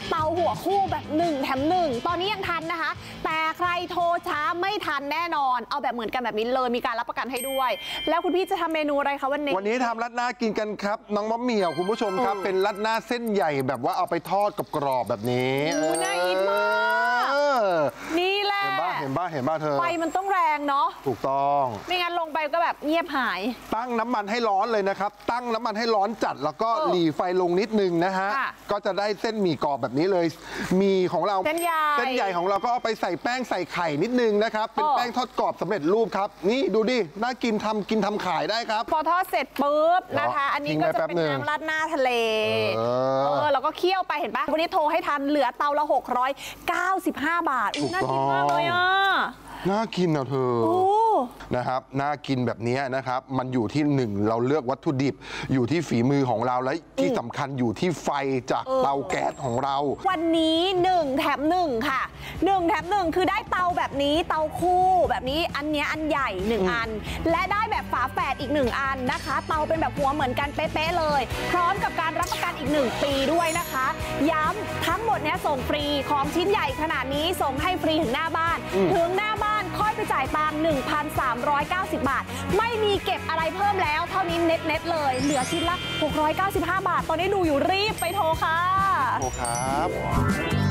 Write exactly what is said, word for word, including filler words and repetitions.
เตาหัวคู่แบบหนึ่งแถมหนึ่งตอนนี้ยังทันนะคะแต่ใครโทรช้าไม่ทันแน่นอนเอาแบบเหมือนกันแบบนี้เลยมีการรับประกันให้ด้วยแล้วคุณพี่จะทำเมนูอะไรคะวันนี้วันนี้ทำรัดหน้ากินกันครับน้องมะเหมี่ยวคุณผู้ชมครับเป็นรัดหน้าเส้นใหญ่แบบว่าเอาไปทอดกับกรอบแบบนี้น่ากินมากนี่แหละเห็นบ้าเห็นบ้าเห็นบ้าเธอไฟมันต้องแรงเนาะถูกต้องไม่งั้นลงไปก็แบบเงียบหายตั้งน้ำมันให้ร้อนเลยนะครับตั้งน้ำมันให้ร้อนจัดแล้วก็หลีไฟลงนิดนึงนะฮะก็จะได้เส้นหมี่กรอบแบบนี้เลยหมี่ของเราเส้นใหญ่เส้นใหญ่ของเราก็เอาไปใส่แป้งใส่ไข่นิดนึงนะครับเป็นแป้งทอดกรอบสำเร็จรูปครับนี่ดูดิน่ากินทำกินทำขายได้ครับพอทอดเสร็จปุ๊บนะคะอันนี้ก็จะเป็นน้ำราดหน้าทะเลเออแล้วก็เคี่ยวไปเห็นปะวันนี้โทรให้ทันเหลือเตาละหกร้อยเก้าสิบห้าบาทน่ากินมากเลยอ่ะน่ากินนะเธอนะครับน่ากินแบบนี้นะครับมันอยู่ที่หนึ่งเราเลือกวัตถุดิบอยู่ที่ฝีมือของเราและที่สำคัญอยู่ที่ไฟจากเตาแก๊สของเราวันนี้หนึ่งแถมหนึ่งค่ะหนึ่งแถมหนึ่งคือได้เตาแบบนี้เตาคู่แบบนี้อันนี้อันใหญ่หนึ่งอันและได้แบบฝาแฝดอีกหนึ่งอันนะคะเตาเป็นแบบหัวเหมือนกันเป๊ะๆเลยพร้อมกับการรับประกันอีกหนึ่งปีด้วยนะคะย้ำทั้งหมดเนี้ยส่งฟรีของชิ้นใหญ่ขนาดนี้ส่งให้ฟรีถึงหน้าบ้านถึงหน้าบ้านค่อยไปจ่ายตังค์ หนึ่งพันสามร้อยเก้าสิบ บาทไม่มีเก็บอะไรเพิ่มแล้วเท่านี้เน็ตๆเลยเหลือชิ้นละหกร้อยเก้าสิบห้าบาทตอนนี้ดูอยู่รีบไปโทรค่ะโทรครับ